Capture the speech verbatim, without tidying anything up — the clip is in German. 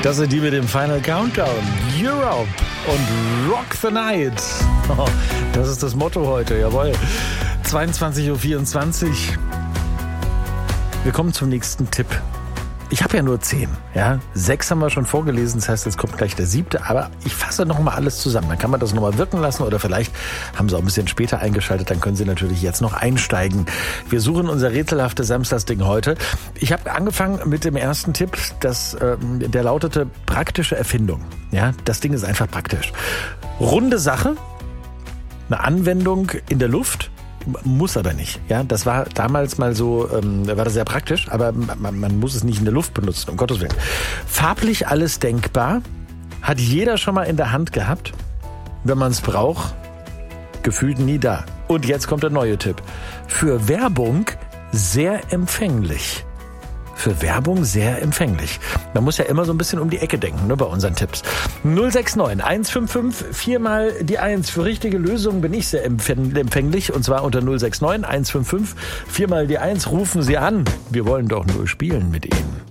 Das sind die mit dem Final Countdown. Europe und Rock the Night. Oh, das ist das Motto heute, jawohl. zweiundzwanzig Uhr vierundzwanzig. Wir kommen zum nächsten Tipp. Ich habe ja nur zehn. Ja? Sechs haben wir schon vorgelesen, das heißt, jetzt kommt gleich der siebte. Aber ich fasse nochmal alles zusammen. Dann kann man das nochmal wirken lassen oder vielleicht haben Sie auch ein bisschen später eingeschaltet. Dann können Sie natürlich jetzt noch einsteigen. Wir suchen unser rätselhaftes Samstagsding heute. Ich habe angefangen mit dem ersten Tipp. Das, äh, der lautete praktische Erfindung. Ja? Das Ding ist einfach praktisch. Runde Sache, eine Anwendung in der Luft. Muss aber nicht. Ja, das war damals mal so, ähm, war das sehr praktisch, aber man, man muss es nicht in der Luft benutzen, um Gottes Willen. Farblich alles denkbar, hat jeder schon mal in der Hand gehabt. Wenn man es braucht, gefühlt nie da. Und jetzt kommt der neue Tipp. Für Werbung sehr empfänglich. Für Werbung sehr empfänglich. Man muss ja immer so ein bisschen um die Ecke denken, ne, bei unseren Tipps. null sechs neun eins fünf fünf vier mal die eins. Für richtige Lösungen bin ich sehr empfänglich. Und zwar unter null sechs neun eins fünf fünf vier mal die eins. Rufen Sie an. Wir wollen doch nur spielen mit Ihnen.